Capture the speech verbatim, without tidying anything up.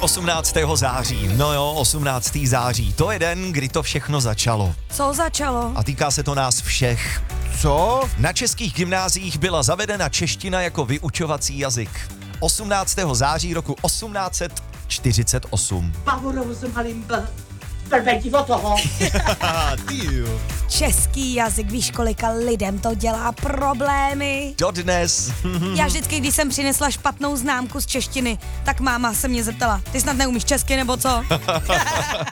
osmnáctého září. No jo, osmnáctého září. To je den, kdy to všechno začalo. Co začalo? A týká se to nás všech. Co? Na českých gymnáziích byla zavedena čeština jako vyučovací jazyk. osmnáctého září roku osmnáct set čtyřicet osm. Pavorovu malým b. Blbej od toho. Český jazyk, víš, kolika lidem to dělá problémy. Dodnes. Já vždycky, když jsem přinesla špatnou známku z češtiny, tak máma se mě zeptala, ty snad neumíš česky nebo co?